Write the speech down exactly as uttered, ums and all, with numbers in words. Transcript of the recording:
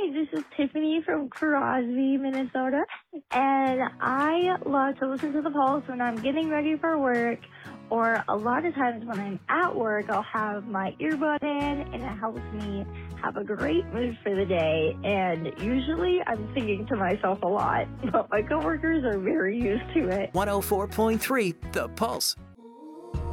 this is Tiffany from Crosby, Minnesota, and I love to listen to the Pulse when I'm getting ready for work, or a lot of times when I'm at work, I'll have my earbud in, and it helps me have a great mood for the day, and usually I'm singing to myself a lot, but my coworkers are very used to it. one oh four point three The Pulse.